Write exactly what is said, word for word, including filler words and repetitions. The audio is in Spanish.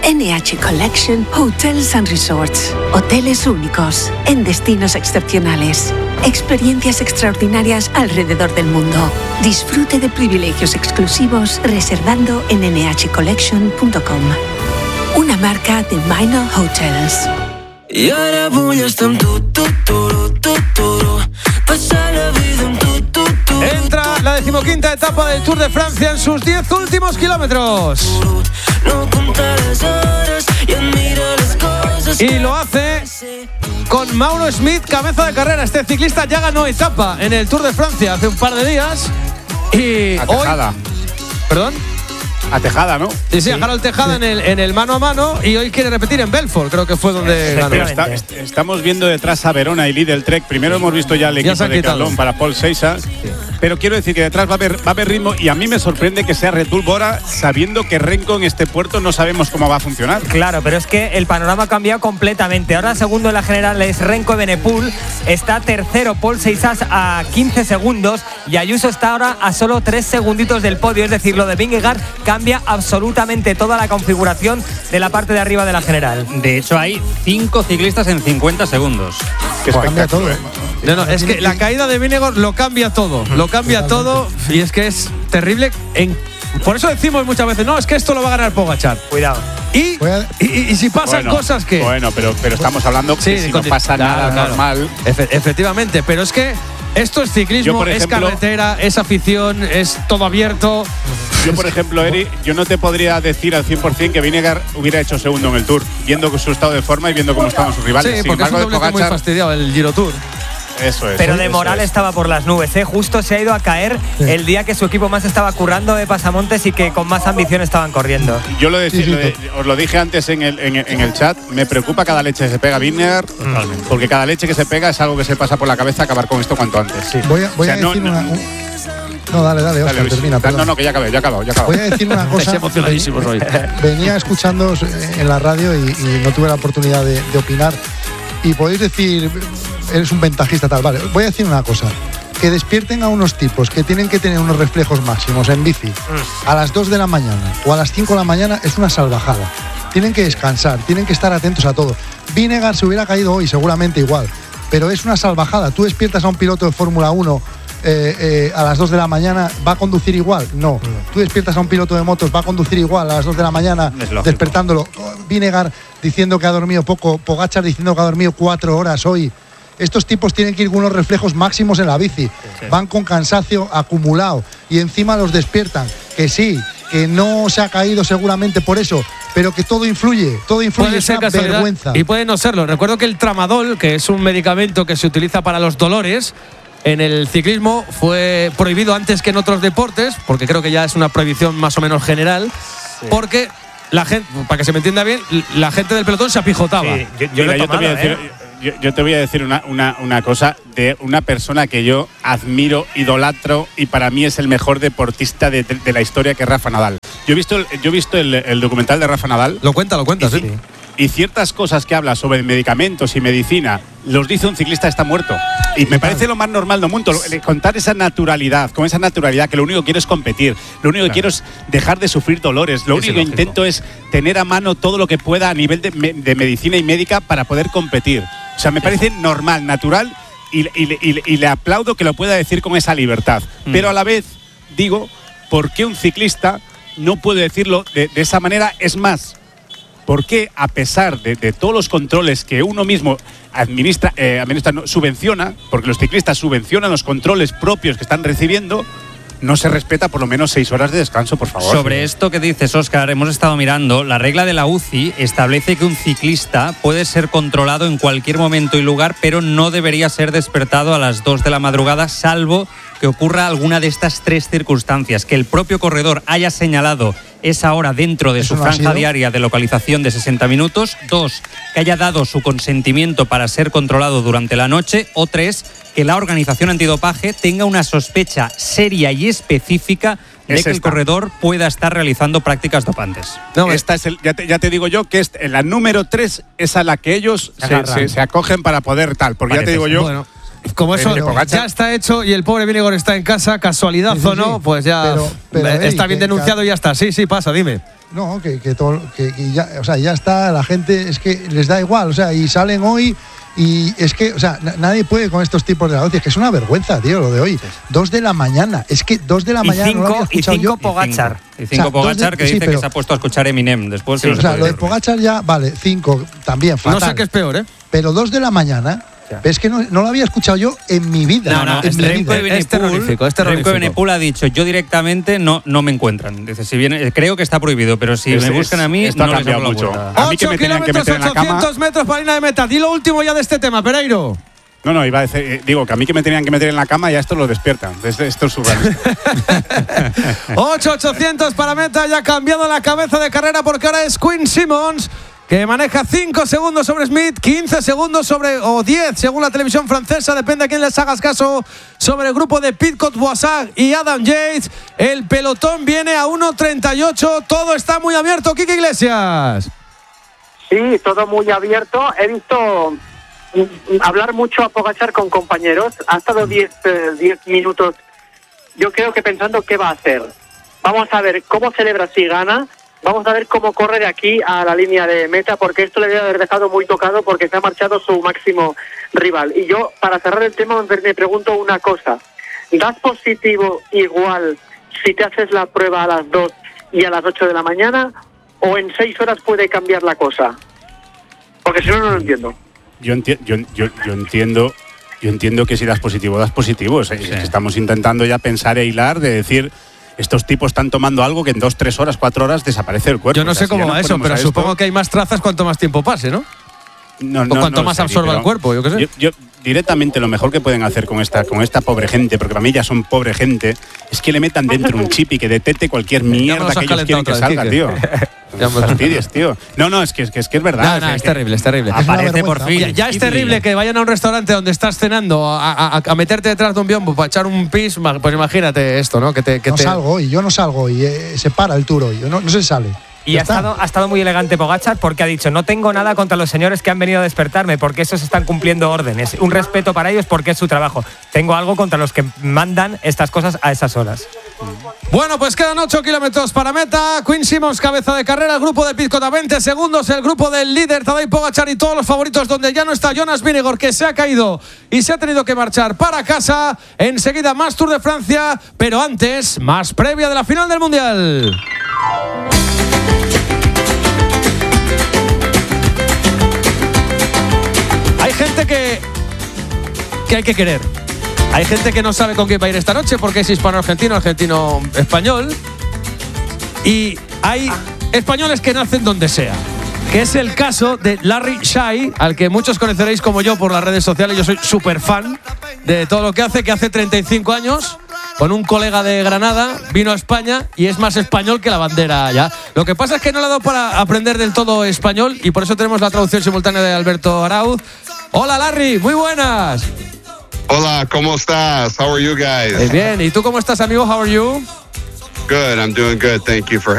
N H Collection Hotels and Resorts. Hoteles únicos, en destinos excepcionales. Experiencias extraordinarias alrededor del mundo. Disfrute de privilegios exclusivos reservando en ene hache collection punto com. Una marca de Minor Hotels. I ara vull estar amb tu, tu, tu, tu, tu, passar la vida amb tu, tu, tu. Entra la decimoquinta etapa del Tour de Francia en sus diez últimos kilómetros. No contar las horas y admira las cosas. Y lo hace con Mauro Smith, cabeza de carrera. Este ciclista ya ganó etapa en el Tour de Francia hace un par de días. Y a Tejada. Hoy, ¿Perdón? A Tejada, ¿no? Sí, sí, a Harold Tejada sí. en, el, en el mano a mano. Y hoy quiere repetir en Belfort, creo que fue donde ganó. Está, estamos viendo detrás a Verona y Lidl Trek. Primero hemos visto ya el equipo ya de Calón para Paul Seiza. Sí. Pero quiero decir que detrás va a, haber, va a haber ritmo. Y a mí me sorprende que sea Red Bull Bora, sabiendo que Renko en este puerto no sabemos cómo va a funcionar. Claro, pero es que el panorama ha cambiado completamente. Ahora segundo en la general es Renko Evenepoel. Está tercero Paul Seiza a quince segundos. Y Ayuso está ahora a solo tres segunditos del podio. Es decir, lo de Vingegaard cambia absolutamente toda la configuración de la parte de arriba de la general. De hecho, hay cinco ciclistas en cincuenta segundos. Qué espectáculo, ¿eh? No, no, es que la caída de Vingegaard lo cambia todo. Lo cambia todo y es que es terrible. En, por eso decimos muchas veces, no, es que esto lo va a ganar Pogačar. Cuidado. Y, y, y si pasan bueno, cosas que… Bueno, pero, pero estamos hablando sí, que si no pasa claro, nada claro. normal… Efe, efectivamente, pero es que esto es ciclismo, yo, ejemplo, es carretera, es afición, es todo abierto… Yo, por ejemplo, Eri, yo no te podría decir al cien por cien que Vingegaard hubiera hecho segundo en el Tour, viendo su estado de forma y viendo cómo estaban sus rivales. Sí, Sin porque embargo, es un doblete muy fastidiado el Giro Tour. Eso es. Pero de eso moral es. estaba por las nubes, ¿eh? Justo se ha ido a caer sí. el día que su equipo más estaba currando de pasamontes y que con más ambición estaban corriendo. Yo lo, decí, sí, sí, lo de, os lo dije antes en el, en, en el chat, me preocupa cada leche que se pega Vingegaard, mm. porque cada leche que se pega es algo que se pasa por la cabeza acabar con esto cuanto antes. Sí. Voy a, voy o sea, a decir no, una… Un... No, dale, dale, Oscar, dale, termina. Perdón. No, no, que ya acabé, ya acabo, ya acabo. Voy a decir una cosa. emocionadísimos hoy. Venía escuchando en la radio y, y no tuve la oportunidad de, de opinar. Y podéis decir, eres un ventajista tal, vale. Voy a decir una cosa. Que despierten a unos tipos que tienen que tener unos reflejos máximos en bici a las dos de la mañana o a las cinco de la mañana es una salvajada. Tienen que descansar, tienen que estar atentos a todo. Vingegaard se hubiera caído hoy, seguramente igual. Pero es una salvajada. Tú despiertas a un piloto de Fórmula uno Eh, eh, a las dos de la mañana, ¿va a conducir igual? No. Mm. Tú despiertas a un piloto de motos, ¿va a conducir igual a las dos de la mañana despertándolo? Vingegaard diciendo que ha dormido poco, Pogačar diciendo que ha dormido cuatro horas hoy. Estos tipos tienen que ir con unos reflejos máximos en la bici. Sí, sí. Van con cansancio acumulado y encima los despiertan. Que sí, que no se ha caído seguramente por eso, pero que todo influye, todo influye, es una vergüenza. Y puede no serlo. Recuerdo que el tramadol, que es un medicamento que se utiliza para los dolores, en el ciclismo fue prohibido antes que en otros deportes, porque creo que ya es una prohibición más o menos general, sí. porque la gente, para que se me entienda bien, la gente del pelotón se apijotaba. Sí, yo, yo, Mira, yo, tomado, te voy a decir, ¿eh? yo, yo te voy a decir una, una, una cosa de una persona que yo admiro, idolatro y para mí es el mejor deportista de, de, de la historia, que es Rafa Nadal. Yo he visto el, yo he visto el, el documental de Rafa Nadal. Lo cuenta, lo cuenta, y, sí. sí. Y ciertas cosas que habla sobre medicamentos y medicina los dice un ciclista está muerto. Y me parece lo más normal del mundo, contar esa naturalidad, con esa naturalidad, que lo único que quiero es competir, lo único que claro. quiero es dejar de sufrir dolores, lo es único que intento es tener a mano todo lo que pueda a nivel de, de medicina y médica para poder competir. O sea, me parece normal, natural y, y, y, y le aplaudo que lo pueda decir con esa libertad. Mm. Pero a la vez digo, ¿por qué un ciclista no puede decirlo de, de esa manera? Es más, ¿por qué, a pesar de, de todos los controles que uno mismo administra, eh, administra no, subvenciona, porque los ciclistas subvencionan los controles propios que están recibiendo, no se respeta por lo menos seis horas de descanso, por favor? Sobre esto que dices, Óscar, hemos estado mirando, la regla de la U C I establece que un ciclista puede ser controlado en cualquier momento y lugar, pero no debería ser despertado a las dos de la madrugada, salvo que ocurra alguna de estas tres circunstancias: que el propio corredor haya señalado esa hora dentro de su franja diaria de localización de sesenta minutos, dos, que haya dado su consentimiento para ser controlado durante la noche, o tres, que la organización antidopaje tenga una sospecha seria y específica de es que esta. el corredor pueda estar realizando prácticas dopantes. No, esta es el, ya, te, ya te digo yo que es, la número tres es a la que ellos se, se, se acogen para poder tal, porque Parece ya te digo yo… Bueno. como eso Pero- ya está hecho y el pobre Vinegor está en casa, casualidad Sí, sí, o no, sí. pues ya Pero- pero, eh, ey, está bien que- denunciado y ya está. Sí, sí, pasa, dime. No, que, que, todo, que, que ya, o sea, ya está, la gente es que les da igual, o sea, y salen hoy y es que, o sea, na- nadie puede con estos tipos de negocios, que es una vergüenza, tío, lo de hoy. Dos de la mañana, es que dos de la Y mañana no lo había cinco, y escuchado cinco yo. Pogachar. Y cinco O sea, Pogachar, dos de- que sí, dice que pero- se ha puesto a escuchar Eminem después. Sí, que o no sea, se lo puede de ir. Pogachar ya, vale, cinco también, fatal. No sé qué es peor, ¿eh? Pero dos de la mañana, es que no, no lo había escuchado yo en mi vida. No, no, en es mi Remco vida. Evenepoel. Es terrorífico, es terrorífico. Remco Evenepoel ha dicho, yo directamente no, no me encuentran. Dice, si viene, creo que está prohibido, pero si Es- me es- buscan a mí, esto ha no les cambiado hago la mucho. vuelta. A mí que ocho me tenían que kilómetros, meter en la cama. ochocientos metros para línea de meta. Di lo último ya de este tema, Pereiro. No, no, iba a decir, eh, digo que a mí que me tenían que meter en la cama ya esto lo despiertan. Esto, esto es surrealista. ocho ochocientos para meta, ya ha cambiado la cabeza de carrera porque ahora es Quinn Simmons, que maneja cinco segundos sobre Smith, quince segundos sobre, o diez según la televisión francesa, depende a quién les hagas caso, sobre el grupo de Pidcock Boissard y Adam Yates. El pelotón viene a uno treinta y ocho, todo está muy abierto. Quique Iglesias. Sí, todo muy abierto. He visto mm, hablar mucho a Pogačar con compañeros. Ha estado diez minutos, yo creo que pensando qué va a hacer. Vamos a ver cómo celebra si gana. Vamos a ver cómo corre de aquí a la línea de meta, porque esto le debe haber dejado muy tocado porque se ha marchado su máximo rival. Y yo, para cerrar el tema, me pregunto una cosa. ¿Das positivo igual si te haces la prueba a las dos y a las ocho de la mañana? ¿O en seis horas puede cambiar la cosa? Porque si no, no lo entiendo. Yo, enti- yo, yo, yo entiendo yo entiendo que si das positivo, das positivo. O sea, Sí. estamos intentando ya pensar e hilar de decir, estos tipos están tomando algo que en dos, tres horas, cuatro horas desaparece el cuerpo. Yo no O sea, sé si cómo ya nos va eso, ponemos pero a esto- supongo que hay más trazas cuanto más tiempo pase, ¿no? No, o cuanto más sé, absorba pero el cuerpo, yo qué sé. Yo, yo directamente lo mejor que pueden hacer con esta, con esta pobre gente, porque para mí ya son pobre gente, es que le metan dentro un chip y que detecte cualquier Ya me mierda los has que ellos quieren que calentado salga, otra tío. vez, Ya me- Fastidies, tío. No, no, es que es, que, es, que es verdad. No, o sea, no, es que- terrible, es terrible. Es una Aparece por vergüenza, fin. Ya, ya es terrible que vayan a un restaurante donde estás cenando a, a- a meterte detrás de un biombo para echar un pis. ma- Pues imagínate esto, ¿no? Que te, que No te- salgo y yo no salgo y eh, se para el tour hoy, no, no se sale. Y Ya ha está. estado, ha estado muy elegante Pogačar porque ha dicho, no tengo nada contra los señores que han venido a despertarme porque esos están cumpliendo órdenes. Un respeto para ellos porque es su trabajo. Tengo algo contra los que mandan estas cosas a esas horas. Bueno, pues quedan ocho kilómetros para meta. Quinn Simmons, cabeza de carrera. El grupo de Pidcock a veinte segundos. El grupo del líder Tadej Pogačar y todos los favoritos, donde ya no está Jonas Vingegaard, que se ha caído y se ha tenido que marchar para casa. Enseguida más Tour de Francia, pero antes más previa de la final del Mundial. Hay gente que, que hay que querer. Hay gente que no sabe con quién va a ir esta noche porque es hispano-argentino, argentino-español. Y hay españoles que nacen donde sea. Que es el caso de Larry Shai, al que muchos conoceréis como yo por las redes sociales. Yo soy súper fan de todo lo que hace, que hace treinta y cinco años, con un colega de Granada, vino a España y es más español que la bandera allá. Lo que pasa es que no le ha dado para aprender del todo español y por eso tenemos la traducción simultánea de Alberto Arauz. Hola Larry, muy buenas. Hola, ¿cómo estás? How are you guys? Eh, bien, ¿y tú cómo estás, amigo? How are you? Good, I'm doing good. Thank you for